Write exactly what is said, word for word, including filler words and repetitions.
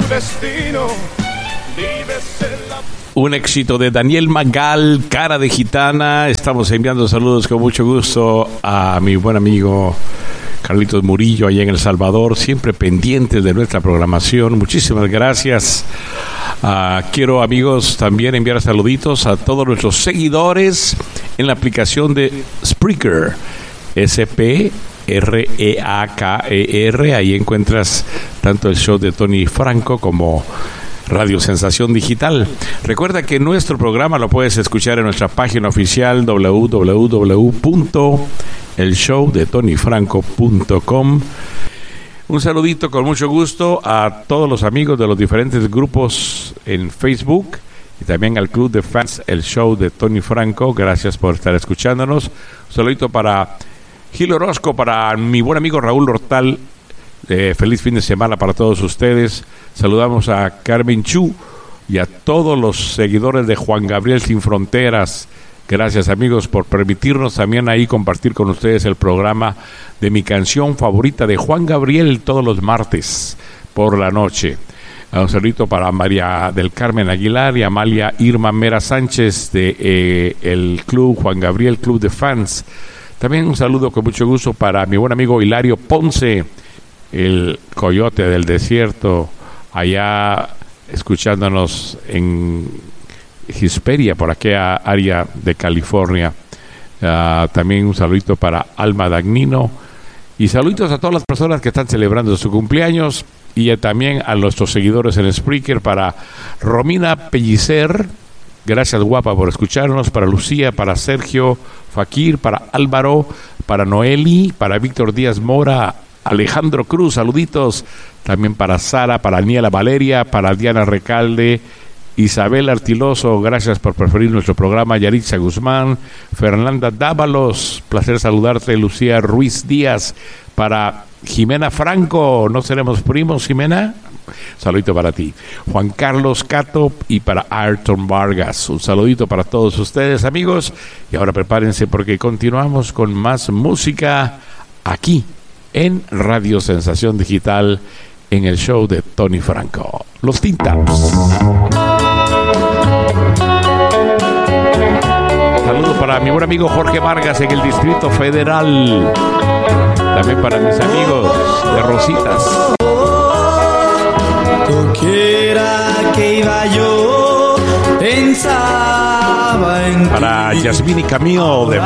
destino. Vives en la... Un éxito de Daniel Magal, Cara de Gitana. Estamos enviando saludos con mucho gusto a mi buen amigo Carlitos Murillo, allá en El Salvador, siempre pendientes de nuestra programación. Muchísimas gracias. Uh, quiero, amigos, también enviar saluditos a todos nuestros seguidores en la aplicación de Spreaker, S P R E A K E R. Ahí encuentras tanto el show de Tony Franco como Radio Sensación Digital. Recuerda que nuestro programa lo puedes escuchar en nuestra página oficial doble u doble u doble u punto el show de tony franco punto com. Un saludito con mucho gusto a todos los amigos de los diferentes grupos en Facebook y también al club de fans El Show de Tony Franco. Gracias por estar escuchándonos. Un saludito para Gil Orozco, para mi buen amigo Raúl Hortal. Eh, feliz fin de semana para todos ustedes. Saludamos a Carmen Chu y a todos los seguidores de Juan Gabriel Sin Fronteras. Gracias, amigos, por permitirnos también ahí compartir con ustedes el programa de mi canción favorita de Juan Gabriel todos los martes por la noche. Un saludito para María del Carmen Aguilar y Amalia Irma Mera Sánchez de eh, el club Juan Gabriel Club de Fans. También un saludo con mucho gusto para mi buen amigo Hilario Ponce, el coyote del desierto, allá escuchándonos en Hesperia, por aquella área de California. Uh, también un saludito para Alma Dagnino y saluditos a todas las personas que están celebrando su cumpleaños y uh, también a nuestros seguidores en Spreaker, para Romina Pellicer, gracias guapa por escucharnos, para Lucía, para Sergio Fakir, para Álvaro, para Noeli, para Víctor Díaz Mora, Alejandro Cruz, saluditos también para Sara, para Aniela Valeria, para Diana Recalde, Isabel Artiloso, gracias por preferir nuestro programa, Yaritza Guzmán, Fernanda Dávalos, placer saludarte, Lucía Ruiz Díaz, para Jimena Franco, ¿no seremos primos, Jimena? Saludito para ti. Juan Carlos Cato y para Ayrton Vargas, un saludito para todos ustedes, amigos, y ahora prepárense porque continuamos con más música aquí en Radio Sensación Digital, en el show de Tony Franco, Los Tintaps. Saludos para mi buen amigo Jorge Vargas en el Distrito Federal. También para mis amigos de Rositas. Doquiera que iba yo, pensaba en para Yasmín y Camilo de